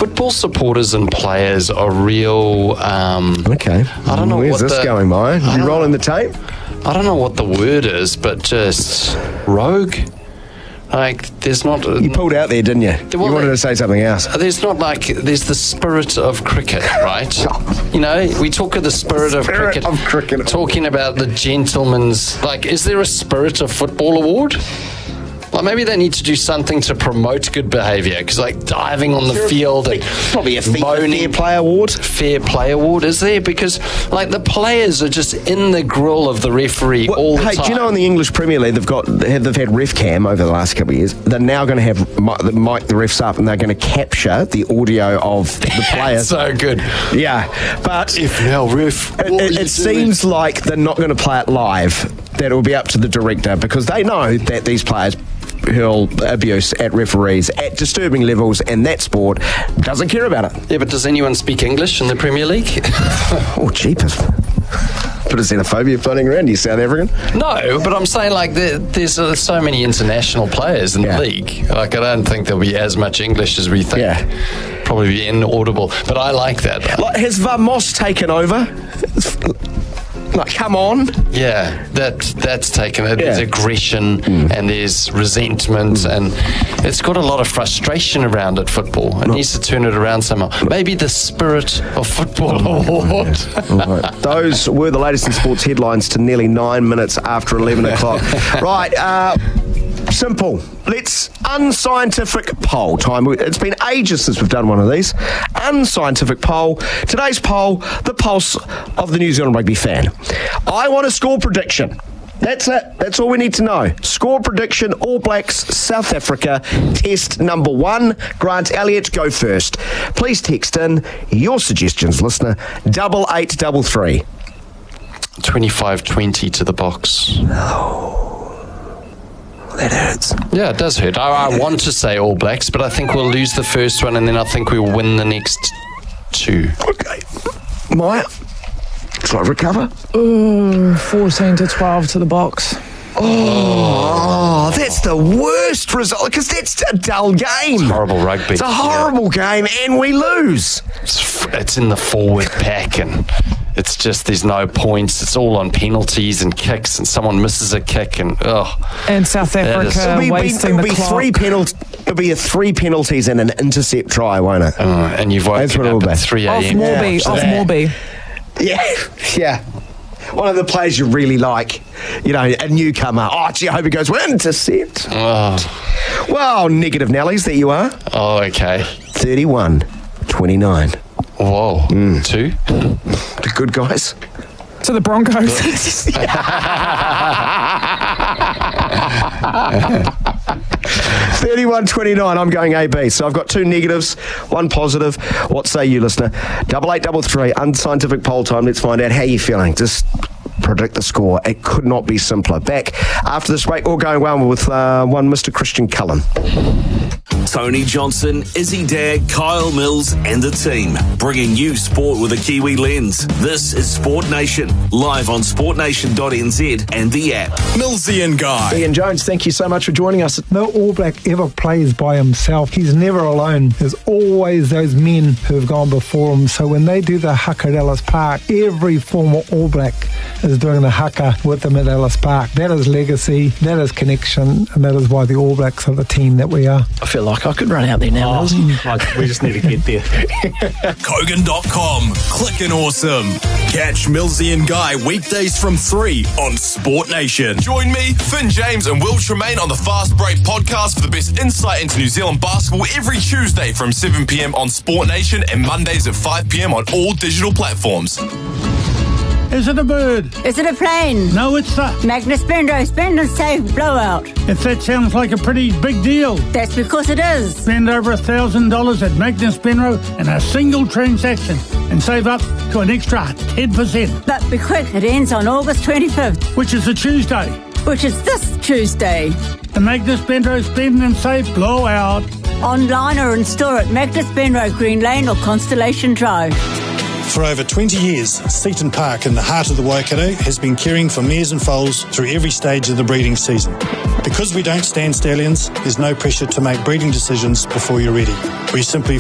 football supporters and players are real... Okay. I don't know Where's this going, Maya? You rolling the tape? I don't know what the word is, but just rogue. Like, there's not... You pulled out there, didn't you? Well, you wanted to say something else. There's not like... There's the spirit of cricket, right? You know, we talk of the spirit of cricket. Talking about the gentleman's... Like, is there a spirit of football award? Like, maybe they need to do something to promote good behaviour, because, like, diving on the field and probably a moaning... Fair Play Award? Fair Play Award, is there? Because, like, the players are just in the grill of the referee all the time. Hey, do you know in the English Premier League, they've had ref cam over the last couple of years. They're now going to have mic the refs up, and they're going to capture the audio of the players. So good. Yeah, but... If now, ref... It seems like they're not going to play it live. That it will be up to the director, because they know that these players hurl abuse at referees at disturbing levels, and that sport doesn't care about it. Yeah, but does anyone speak English in the Premier League? Oh, jeepers. Bit of xenophobia floating around. You South African? No, but I'm saying, like, there's so many international players in the league. Like, I don't think there'll be as much English as we think. Yeah. Probably be inaudible. But I like that. Like, has Vamos taken over? Like, come on. Yeah, that's taken it. There's aggression and there's resentment and it's got a lot of frustration around it, football. It needs to turn it around somehow. Maybe the Spirit of Football Award. Right. Those were the latest in sports headlines to nearly 9 minutes after 11 o'clock. Right, simple. Let's unscientific poll time. It's been ages since we've done one of these. Unscientific poll. Today's poll, the pulse of the New Zealand rugby fan. I want a score prediction. That's it. That's all we need to know. Score prediction, All Blacks, South Africa, test number 1. Grant Elliott, go first. Please text in your suggestions, listener, 8833. 25-20 to the Box. Oh. That hurts. Yeah, it does hurt. I want to say All Blacks, but I think we'll lose the first one and then I think we'll win the next 2. Okay. Maya, try to recover. 14-12 to the Box. Oh, that's the worst result, because that's a dull game. It's horrible rugby. It's a horrible game, and we lose. It's in the forward pack, and it's just there's no points. It's all on penalties and kicks, and someone misses a kick, and And South Africa wasting the clock. It'll be 3 penalties and an intercept try, won't it? And you've woken up at 3 a.m. Off Morby. Yeah. One of the players you really like, you know, a newcomer. Oh, gee, I hope he goes, well, intercept. Oh. Well, negative Nellies, there you are. Oh, okay. 31-29. Whoa. 2? The good guys. To the Broncos. 31-29, I'm going AB. So I've got 2 negatives, 1 positive. What say you, listener? 8833, unscientific poll time. Let's find out how you're feeling. Just predict the score. It could not be simpler. Back after this break, all going well with one Mr. Christian Cullen. Tony Johnson, Izzy Dagg, Kyle Mills and the team, bringing you sport with a Kiwi lens. This is Sport Nation, live on sportnation.nz and the app. Millsy and Guy. Ian Jones, thank you so much for joining us. No All Black ever plays by himself. He's never alone. There's always those men who have gone before him. So when they do the haka at Ellis Park, every former All Black is doing the haka with them at Ellis Park. That is legacy, that is connection, and that is why the All Blacks are the team that we are. I feel like I could run out there now. We just need to get there. Kogan.com. Clickin' awesome. Catch Millsy and Guy weekdays from 3 on Sport Nation. Join me, Finn James and Will Tremaine on the Fast Break podcast for the best insight into New Zealand basketball every Tuesday from 7 p.m. on Sport Nation and Mondays at 5 p.m. on all digital platforms. Is it a bird? Is it a plane? No, it's a... Magnus Benro, spend and save blowout. If that sounds like a pretty big deal. That's because it is. Spend over $1,000 at Magnus Benro in a single transaction and save up to an extra 10%. But be quick, it ends on August 25th. Which is a Tuesday. Which is this Tuesday. The Magnus Benro Spend and Save Blowout. Online or in store at Magnus Benro, Green Lane or Constellation Drive. For over 20 years, Seaton Park in the heart of the Waikato has been caring for mares and foals through every stage of the breeding season. Because we don't stand stallions, there's no pressure to make breeding decisions before you're ready. We simply